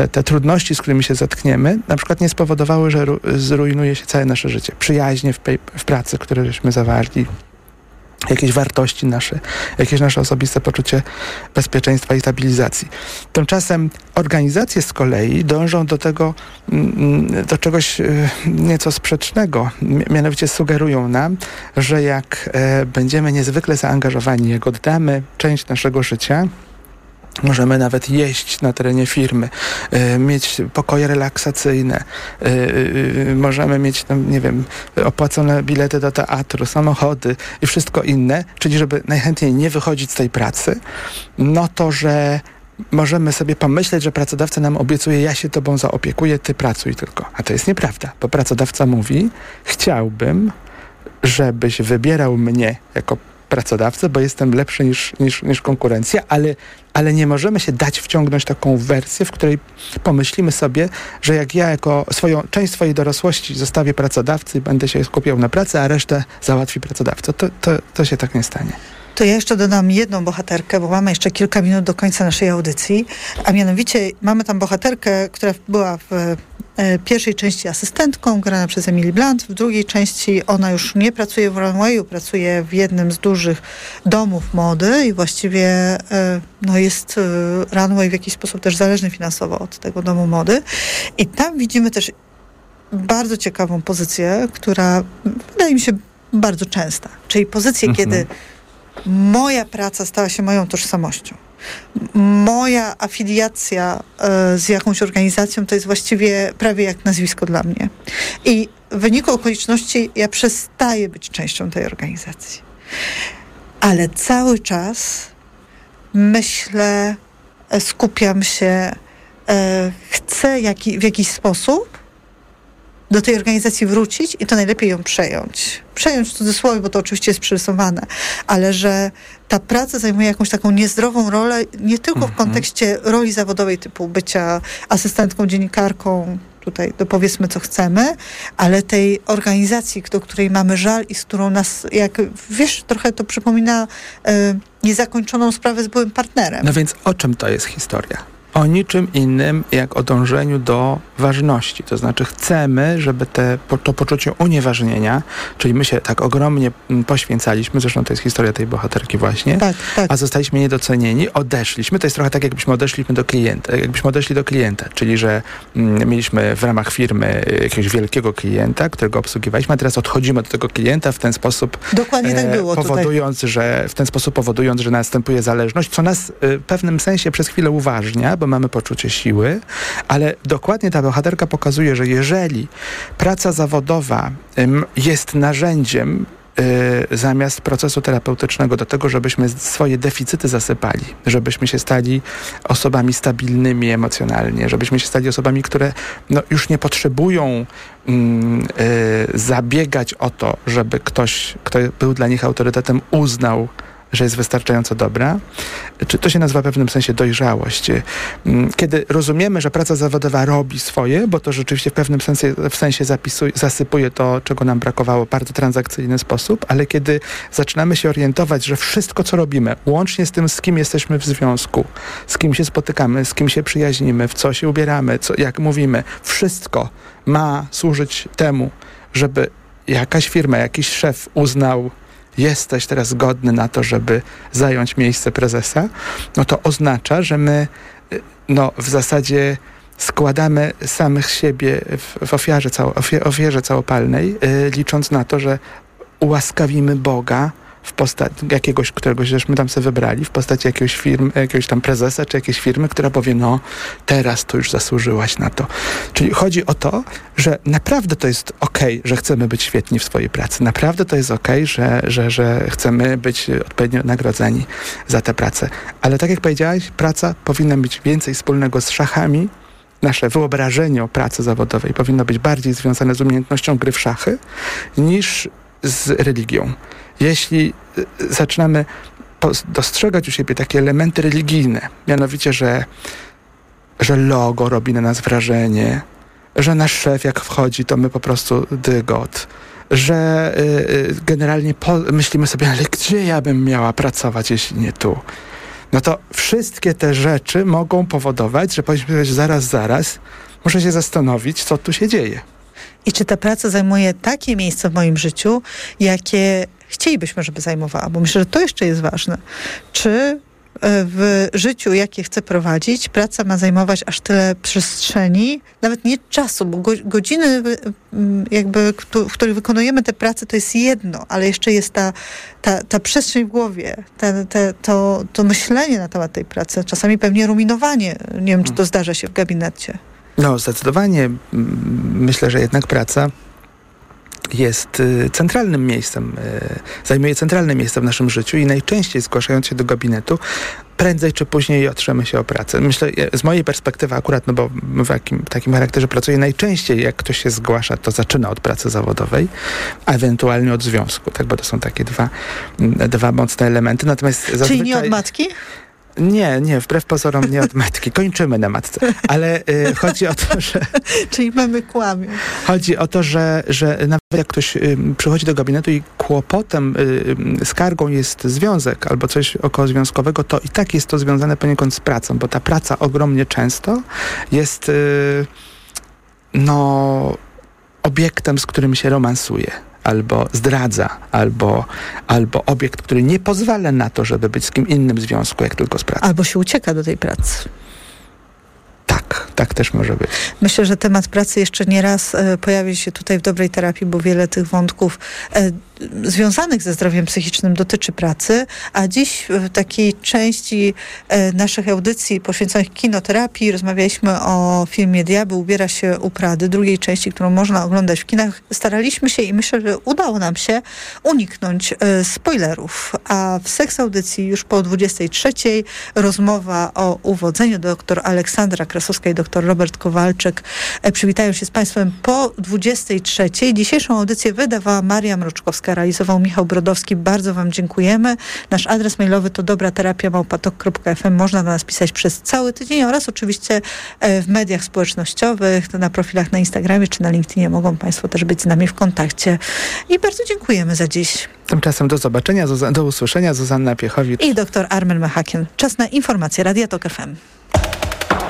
te trudności, z którymi się zetkniemy, na przykład nie spowodowały, że zrujnuje się całe nasze życie. Przyjaźnie w pracy, które żeśmy zawarli, jakieś wartości nasze, jakieś nasze osobiste poczucie bezpieczeństwa i stabilizacji. Tymczasem organizacje z kolei dążą do tego, do czegoś nieco sprzecznego. Mianowicie sugerują nam, że jak będziemy niezwykle zaangażowani, jak oddamy część naszego życia, możemy nawet jeść na terenie firmy, mieć pokoje relaksacyjne, możemy mieć tam, nie wiem, opłacone bilety do teatru, samochody i wszystko inne, czyli żeby najchętniej nie wychodzić z tej pracy, no to, że możemy sobie pomyśleć, że pracodawca nam obiecuje, ja się tobą zaopiekuję, ty pracuj tylko. A to jest nieprawda, bo pracodawca mówi, chciałbym, żebyś wybierał mnie jako pracodawcę, bo jestem lepszy niż konkurencja, ale nie możemy się dać wciągnąć taką wersję, w której pomyślimy sobie, że jak ja jako część swojej dorosłości zostawię pracodawcy i będę się skupiał na pracy, a resztę załatwi pracodawca. To się tak nie stanie. To ja jeszcze dodam jedną bohaterkę, bo mamy jeszcze kilka minut do końca naszej audycji, a mianowicie mamy tam bohaterkę, która była w pierwszej części asystentką, grana przez Emily Blunt. W drugiej części ona już nie pracuje w Runwayu, pracuje w jednym z dużych domów mody i właściwie jest Runway w jakiś sposób też zależny finansowo od tego domu mody. I tam widzimy też bardzo ciekawą pozycję, która wydaje mi się bardzo częsta. Czyli pozycję, kiedy moja praca stała się moją tożsamością. Moja afiliacja z jakąś organizacją to jest właściwie prawie jak nazwisko dla mnie. I w wyniku okoliczności ja przestaję być częścią tej organizacji. Ale cały czas myślę, skupiam się, chcę w jakiś sposób do tej organizacji wrócić i to najlepiej ją przejąć. Przejąć w cudzysłowie, bo to oczywiście jest przerysowane, ale że ta praca zajmuje jakąś taką niezdrową rolę, nie tylko w kontekście roli zawodowej typu bycia asystentką, dziennikarką, tutaj dopowiedzmy co chcemy, ale tej organizacji, do której mamy żal i z którą nas, jak wiesz, trochę to przypomina niezakończoną sprawę z byłym partnerem. No więc o czym to jest historia? O niczym innym, jak o dążeniu do ważności. To znaczy chcemy, żeby to poczucie unieważnienia, czyli my się tak ogromnie poświęcaliśmy, zresztą to jest historia tej bohaterki właśnie, tak. A zostaliśmy niedocenieni, odeszliśmy. To jest trochę tak, jakbyśmy odeszli do klienta, czyli że mieliśmy w ramach firmy jakiegoś wielkiego klienta, którego obsługiwaliśmy, a teraz odchodzimy od tego klienta w ten sposób dokładnie tak było powodując, że następuje zależność, co nas w pewnym sensie przez chwilę uważnia, bo mamy poczucie siły, ale dokładnie ta bohaterka pokazuje, że jeżeli praca zawodowa jest narzędziem zamiast procesu terapeutycznego do tego, żebyśmy swoje deficyty zasypali, żebyśmy się stali osobami stabilnymi emocjonalnie, żebyśmy się stali osobami, które już nie potrzebują zabiegać o to, żeby ktoś, kto był dla nich autorytetem, uznał, że jest wystarczająco dobra, czy to się nazywa w pewnym sensie dojrzałość. Kiedy rozumiemy, że praca zawodowa robi swoje, bo to rzeczywiście w pewnym sensie zasypuje to, czego nam brakowało w bardzo transakcyjny sposób, ale kiedy zaczynamy się orientować, że wszystko, co robimy, łącznie z tym, z kim jesteśmy w związku, z kim się spotykamy, z kim się przyjaźnimy, w co się ubieramy, jak mówimy, wszystko ma służyć temu, żeby jakaś firma, jakiś szef uznał, jesteś teraz godny na to, żeby zająć miejsce prezesa, no to oznacza, że my w zasadzie składamy samych siebie w ofierze całopalnej, licząc na to, że ułaskawimy Boga w postaci jakiegoś, któregoś żeśmy tam sobie wybrali, w postaci jakiegoś tam prezesa, czy jakiejś firmy, która powie, teraz to już zasłużyłaś na to. Czyli chodzi o to, że naprawdę to jest okej, że chcemy być świetni w swojej pracy. Naprawdę to jest okej, że chcemy być odpowiednio nagrodzeni za tę pracę. Ale tak jak powiedziałaś, praca powinna mieć więcej wspólnego z szachami. Nasze wyobrażenie o pracy zawodowej powinno być bardziej związane z umiejętnością gry w szachy niż z religią. Jeśli zaczynamy dostrzegać u siebie takie elementy religijne, mianowicie, że logo robi na nas wrażenie, że nasz szef jak wchodzi, to my po prostu dygot, że generalnie myślimy sobie, ale gdzie ja bym miała pracować, jeśli nie tu? no to wszystkie te rzeczy mogą powodować, że powinniśmy powiedzieć zaraz, muszę się zastanowić, co tu się dzieje. I czy ta praca zajmuje takie miejsce w moim życiu, jakie chcielibyśmy, żeby zajmowała? Bo myślę, że to jeszcze jest ważne. Czy w życiu, jakie chcę prowadzić, praca ma zajmować aż tyle przestrzeni, nawet nie czasu, bo godziny jakby, w których wykonujemy tę pracę, to jest jedno, ale jeszcze jest ta przestrzeń w głowie, to myślenie na temat tej pracy, czasami pewnie ruminowanie. Nie wiem, czy to zdarza się w gabinecie. No, zdecydowanie myślę, że jednak praca jest centralnym miejscem, zajmuje centralne miejsce w naszym życiu i najczęściej zgłaszając się do gabinetu, prędzej czy później otrzemy się o pracę. Myślę, z mojej perspektywy akurat, no bo w takim charakterze pracuję, najczęściej jak ktoś się zgłasza, to zaczyna od pracy zawodowej, a ewentualnie od związku, tak, bo to są takie dwa mocne elementy. Natomiast zazwyczaj... Czyli nie od matki? Nie, wbrew pozorom nie od matki. Kończymy na matce. Ale chodzi o to, że... Czyli mamy kłamią. Chodzi o to, że nawet jak ktoś przychodzi do gabinetu i kłopotem, skargą jest związek albo coś okołozwiązkowego, to i tak jest to związane poniekąd z pracą, bo ta praca ogromnie często jest obiektem, z którym się romansuje. Albo zdradza, albo obiekt, który nie pozwala na to, żeby być z kim innym w związku, jak tylko z pracą. Albo się ucieka do tej pracy. Tak też może być. Myślę, że temat pracy jeszcze nie raz pojawi się tutaj w Dobrej Terapii, bo wiele tych wątków związanych ze zdrowiem psychicznym dotyczy pracy, a dziś w takiej części naszych audycji poświęconych kinoterapii rozmawialiśmy o filmie Diabeł ubiera się u Prady, drugiej części, którą można oglądać w kinach. Staraliśmy się i myślę, że udało nam się uniknąć spoilerów, a w Seks Audycji już po 23:00 rozmowa o uwodzeniu. Dr Aleksandra Krasowska i dr Robert Kowalczyk przywitają się z Państwem po 23:00. Dzisiejszą audycję wydawała Maria Mroczkowska, realizował Michał Brodowski. Bardzo Wam dziękujemy. Nasz adres mailowy to dobraterapia@tok.fm. Można do nas pisać przez cały tydzień oraz oczywiście w mediach społecznościowych, na profilach na Instagramie czy na LinkedInie mogą Państwo też być z nami w kontakcie. I bardzo dziękujemy za dziś. Tymczasem do zobaczenia, do usłyszenia. Zuzanna Piechowicz I dr Armen Mechakian. Czas na informacje Radia Tok FM.